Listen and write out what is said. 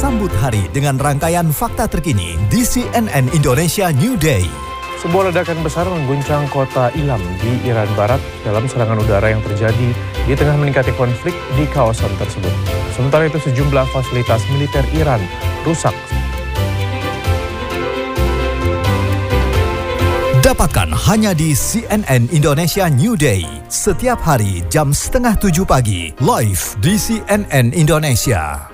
Sambut hari dengan rangkaian fakta terkini di CNN Indonesia New Day. Sebuah ledakan besar mengguncang kota Ilam di Iran Barat dalam serangan udara yang terjadi di tengah meningkatnya konflik di kawasan tersebut. Sementara itu sejumlah fasilitas militer Iran rusak. Dapatkan hanya di CNN Indonesia New Day. Setiap hari jam 6:30 pagi, live di CNN Indonesia.